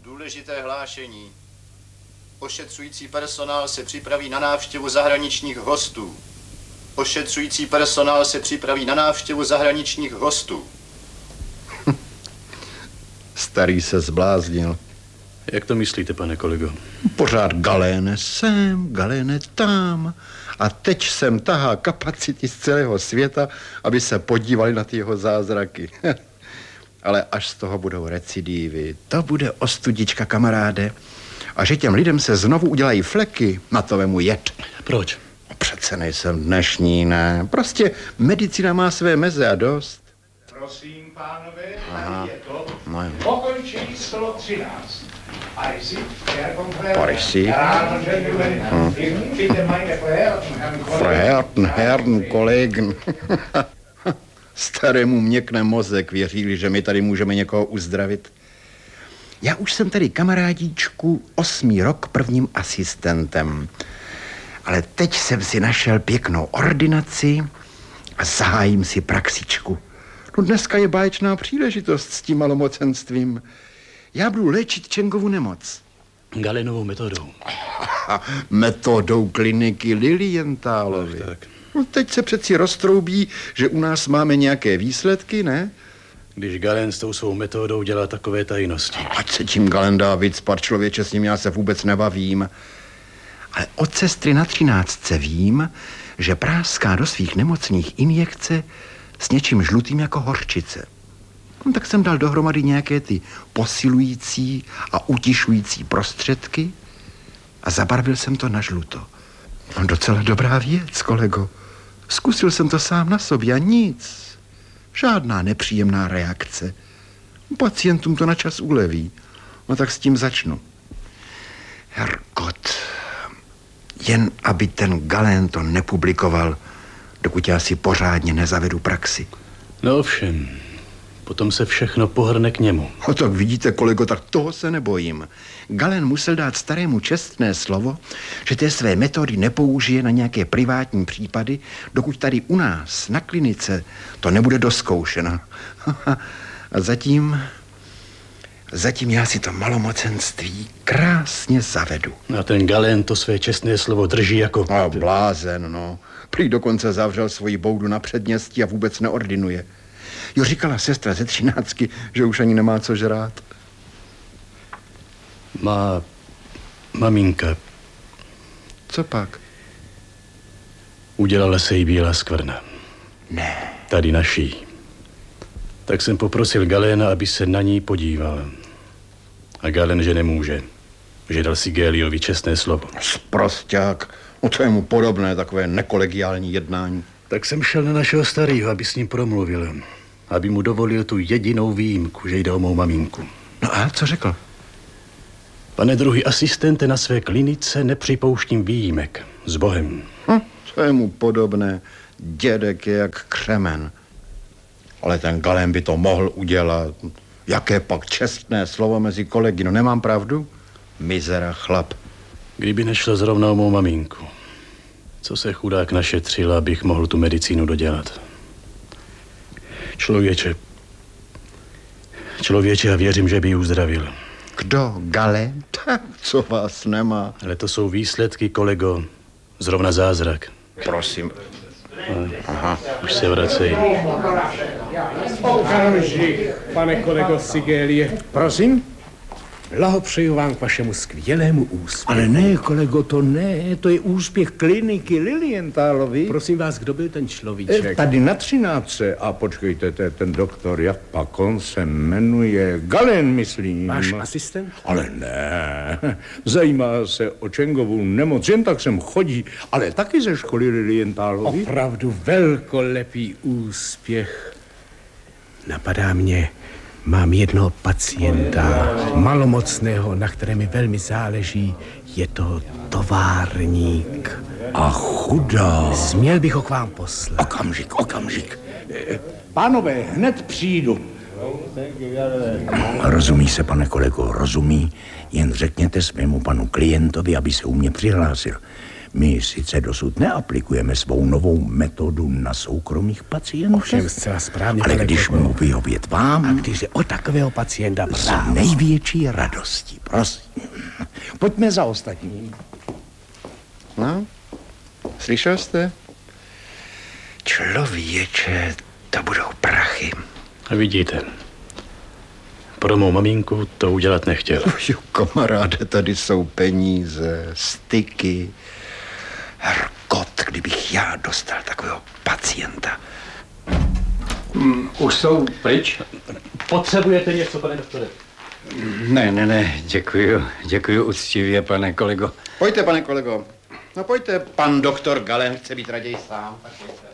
Důležité hlášení. Ošetřující personál se připraví na návštěvu zahraničních hostů. Ošetřující personál se připraví na návštěvu zahraničních hostů. Starý se zbláznil. Jak to myslíte, pane kolego? Pořád Galéne sem, Galéne tam. A teď sem tahá kapacity z celého světa, aby se podívali na ty jeho zázraky. Ale až z toho budou recidívy, to bude ostudička, kamaráde. A že těm lidem se znovu udělají fleky, na to vemu jed. Proč? Přece nejsem dnešní, ne. Prostě medicína má své meze a dost. Prosím, pánové, tady je to. No. Pokoj číslo 13. Parisi. Verhärten Herren Kollegen. Starému měkne mozek, věřili, že my tady můžeme někoho uzdravit. Já už jsem tady, kamarádíčku, 8. rok prvním asistentem. Ale teď jsem si našel pěknou ordinaci a zahájím si praxičku. No dneska je báječná příležitost s tím malomocenstvím. Já budu léčit Čengovu nemoc. Galénovou metodou. Metodou kliniky Lilienthalovy. Tak. No teď se přeci roztroubí, že u nás máme nějaké výsledky, ne? Když Galén s tou svou metodou dělá takové tajnosti. Ať se tím Galen dá vycpat, člověče, s ním já se vůbec nebavím. Ale od sestry na 13 vím, že práská do svých nemocných injekce s něčím žlutým jako horčice. No, tak jsem dal dohromady nějaké ty posilující a utišující prostředky a zabarvil jsem to na žluto. No, docela dobrá věc, kolego. Zkusil jsem to sám na sobě a nic. Žádná nepříjemná reakce. Pacientům to na čas uleví. No tak s tím začnu. Hergot, jen aby ten Galén to nepublikoval, dokud já si pořádně nezavedu praxi. No ovšem, potom se všechno pohrne k němu. No tak vidíte, kolego, tak toho se nebojím. Galén musel dát starému čestné slovo, že té své metody nepoužije na nějaké privátní případy, dokud tady u nás na klinice to nebude doskoušeno. A zatím já si to malomocenství krásně zavedu. A ten Galén to své čestné slovo drží jako... A blázen, no. Prý dokonce zavřel svoji boudu na předměstí a vůbec neordinuje. Jo, říkala sestra ze 13, že už ani nemá co žrát. Má maminka. Co pak? Udělala se jí bílá skvrna. Ne. Tady naší. Tak jsem poprosil Galéna, aby se na ní podíval. A Galén, že nemůže. Že dal si Géliovi čestné slovo. Sprosťák. No to je mu podobné, takové nekolegiální jednání. Tak jsem šel na našeho starýho, aby s ním promluvil. Aby mu dovolil tu jedinou výjimku, že jde o mou maminku. No a co řekl? Pane druhý asistente, na své klinice nepřipouštím výjimek. S Bohem. To je mu podobné. Dědek je jak křemen. Ale ten Galén by to mohl udělat. Jaké pak čestné slovo mezi kolegy, no nemám pravdu? Mizera chlap. Kdyby nešlo zrovna o mou maminku. Co se chudák našetřil, abych mohl tu medicínu dodělat. Člověče, a věřím, že by ji uzdravil. Kdo? Galén? Co vás nemá? Ale to jsou výsledky, kolego. Zrovna zázrak. Prosím. Aha. Už se vracejí. Okamžik, pane kolego Sigélie. Prosím? Blahopřeju vám k vašemu skvělému úspěchu. Ale ne, kolego, to ne. To je úspěch kliniky Lilienthalovy. Prosím vás, kdo byl ten človíček? Tady na 13. A počkejte, ten doktor, jak pak on se jmenuje? Galén, myslím. Váš asistent? Ale ne. Zajímá se o Čengovu nemoc. Jen tak sem chodí, ale taky ze školy Lilienthalovy. Opravdu velkolepý úspěch. Napadá mě... Mám jednoho pacienta, malomocného, na kterém mi velmi záleží. Je to továrník. A chudá. Směl bych ho k vám poslat. Okamžik. Pánové, hned přijdu. Rozumí se, pane kolego, rozumí. Jen řekněte svému panu klientovi, aby se u mě přihlásil. My sice dosud neaplikujeme svou novou metodu na soukromých pacientech. Ovšem zcela správně, ale pane když kolego. mohu vyhovět vám, A když je o takového pacienta s právo. největší radostí, prosím. Pojďme za ostatním. No, slyšel jste? Člověče, to budou prachy. A vidíte, pro mou maminku to udělat nechtěl. Jo, kamaráde, tady jsou peníze, styky. Hrkot, kdybych já dostal takového pacienta. Už jsou pryč? Potřebujete něco, pane doktore? Ne, děkuju uctivě, pane kolego. Pojďte, pane kolego. No pojďte, pan doktor Galen chce být raději sám. Tak pojďte.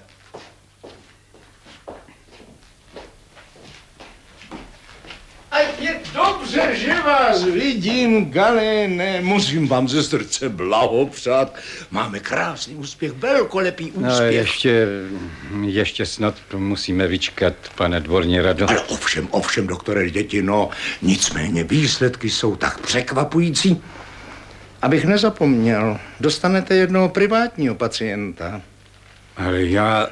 A je dobře, že vás vidím, Galene. Musím vám ze srdce blahopřát. Máme krásný úspěch, velkolepý úspěch. No, ještě snad musíme vyčkat, pane dvorní rado. Ale ovšem, doktore Dětino, nicméně výsledky jsou tak překvapující. Abych nezapomněl, dostanete jednoho privátního pacienta. Ale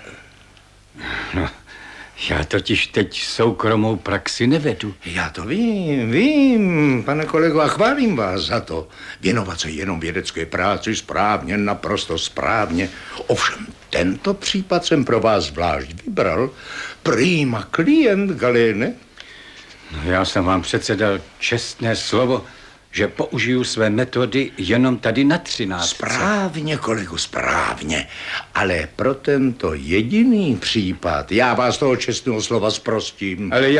já totiž teď soukromou praxi nevedu. Já to vím, pane kolego, a chválím vás za to. Věnovat se jenom vědecké práci správně, naprosto správně. Ovšem, tento případ jsem pro vás zvlášť vybral. Prima klient, Galene. No, já jsem vám přece dal čestné slovo, že použiju své metody jenom tady na 13. Správně, kolego, správně. Ale pro tento jediný případ, já vás toho čestného slova zprostím. Ale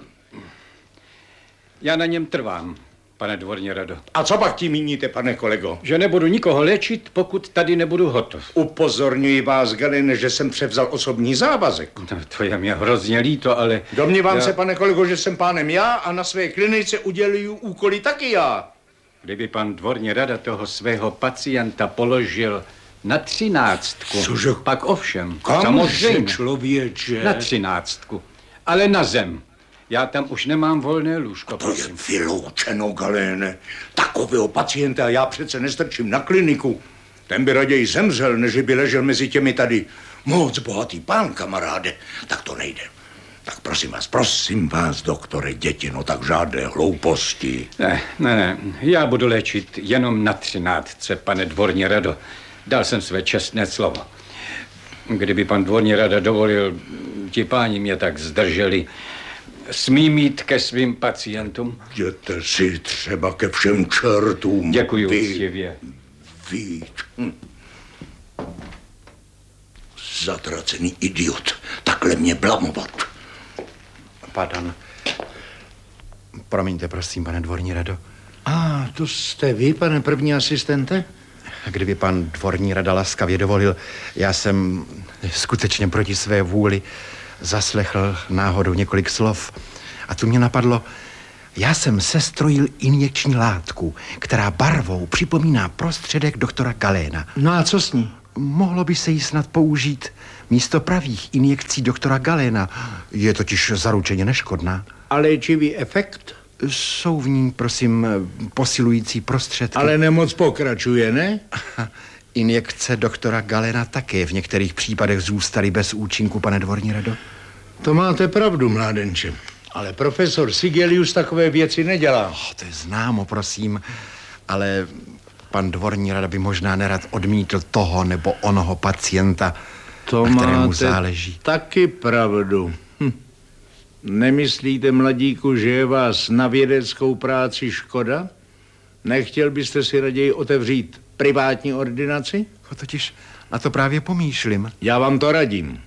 já na něm trvám, pane dvorní rado. A co pak tím míníte, pane kolego? Že nebudu nikoho léčit, pokud tady nebudu hotov. Upozorňuji vás, Galene, že jsem převzal osobní závazek. No, to je mě hrozně líto, ale... Domnívám se, pane kolego, že jsem pánem já a na své klinice uděluju úkoly taky já. Kdyby pan dvorní rada toho svého pacienta položil na 13. Cože? Pak ovšem, Kamže, samozřejmě, člověče? na 13. Ale na zem. Já tam už nemám volné lůžko, To je prosím. vyloučeno, Galene. Takového pacienta já přece nestrčím na kliniku. Ten by raději zemřel, než by ležel mezi těmi tady. Moc bohatý pán, kamaráde. Tak to nejde. Tak prosím vás, doktore Dětino, tak žádné hlouposti. Ne, já budu léčit jenom na 13, pane dvorní rado. Dal jsem své čestné slovo. Kdyby pan dvorní rada dovolil, ti páni mě tak zdrželi, smím jít ke svým pacientům? Jděte si třeba ke všem čertům. Děkuji úctivě. Zatracený idiot. Takhle mě blamovat. Pardon. Promiňte, prosím, pane dvorní rado. To jste vy, pane první asistente? Kdyby pan dvorní rada laskavě dovolil, já jsem skutečně proti své vůli zaslechl náhodou několik slov. A tu mě napadlo, já jsem sestrojil injekční látku, která barvou připomíná prostředek doktora Galéna. No a co s ní? Mohlo by se jí snad použít místo pravých injekcí doktora Galéna. Je totiž zaručeně neškodná. A léčivý efekt? Jsou v ní, prosím, posilující prostředky. Ale nemoc pokračuje, ne? Injekce doktora Galena také v některých případech zůstaly bez účinku, pane dvorní rado. To máte pravdu, mládenče. Ale profesor Sigelius takové věci nedělá. To je známo, prosím, ale pan dvorní rada by možná nerad odmítl toho nebo onoho pacienta, To na kterému máte záleží. taky pravdu. Nemyslíte, mladíku, že je vás na vědeckou práci škoda? Nechtěl byste si raději otevřít privátní ordinaci? Totiž na to právě pomýšlím. Já vám to radím.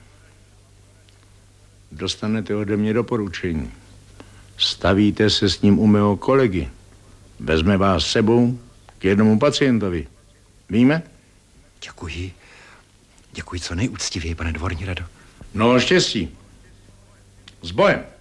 Dostanete ode mě doporučení. Stavíte se s ním u mého kolegy. Vezme vás sebou k jednomu pacientovi. Víme? Děkuji. Děkuji co nejúctivěji, pane dvorní rado. No štěstí. S bojem.